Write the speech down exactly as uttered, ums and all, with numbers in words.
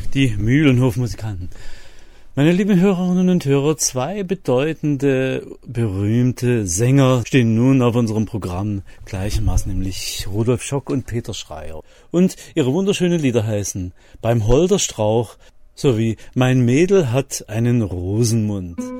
die Mühlenhof-Musikanten. Meine lieben Hörerinnen und Hörer, zwei bedeutende, berühmte Sänger stehen nun auf unserem Programm gleichermaßen, nämlich Rudolf Schock und Peter Schreier. Und ihre wunderschönen Lieder heißen Beim Holderstrauch sowie Mein Mädel hat einen Rosenmund.